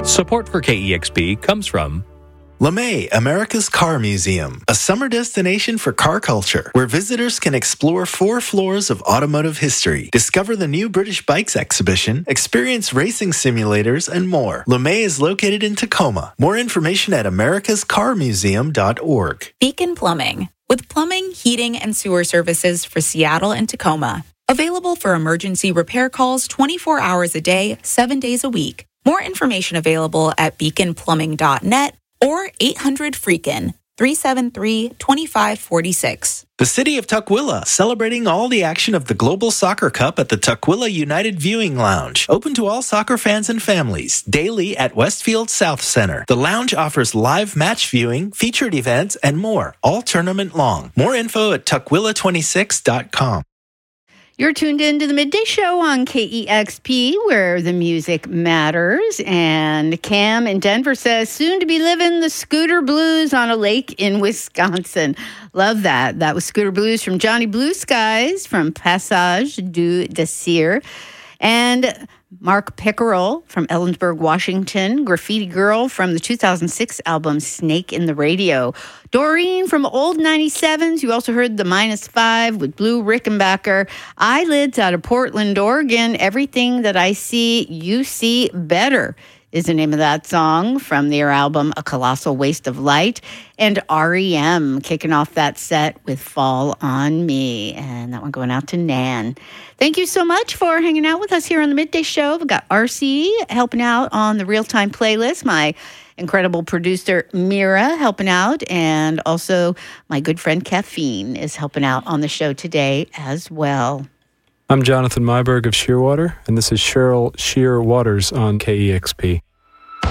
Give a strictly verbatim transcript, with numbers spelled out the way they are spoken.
Support for K E X P comes from LeMay, America's Car Museum, a summer destination for car culture, where visitors can explore four floors of automotive history, discover the new British Bikes exhibition, experience racing simulators, and more. LeMay is located in Tacoma. More information at americas car museum dot org. Beacon Plumbing, with plumbing, heating, and sewer services for Seattle and Tacoma. Available for emergency repair calls twenty-four hours a day, seven days a week. More information available at beacon plumbing dot net or eight hundred freakin, three seven three, two five four six. The City of Tukwila, celebrating all the action of the Global Soccer Cup at the Tukwila United Viewing Lounge. Open to all soccer fans and families, daily at Westfield South Center. The lounge offers live match viewing, featured events, and more, all tournament long. More info at tukwila twenty-six dot com. You're tuned in to the Midday Show on K E X P, where the music matters. And Cam in Denver says, soon to be living the Scooter Blues on a lake in Wisconsin. Love that. That was Scooter Blues from Johnny Blue Skies from Passage du Désir. And Mark Pickerel from Ellensburg, Washington. Graffiti Girl from the two thousand six album Snake in the Radio. Doreen from Old ninety-sevens. You also heard the Minus Five with Blue Rickenbacker. Eyelids out of Portland, Oregon. Everything that I see, you see better is the name of that song from their album A Colossal Waste of Light. And R E M kicking off that set with Fall on Me. And that one going out to Nan. Thank you so much for hanging out with us here on the Midday Show. We've got R C helping out on the real-time playlist. My incredible producer, Mira, helping out. And also my good friend, Caffeine, is helping out on the show today as well. I'm Jonathan Myberg of Shearwater, and this is Cheryl Shear Waters on K E X P.